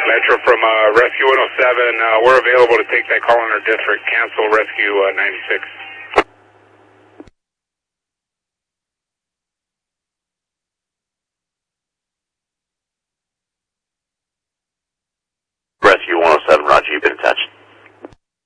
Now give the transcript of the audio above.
Metro from Rescue 107. We're available to take that call in our district. Cancel Rescue 96.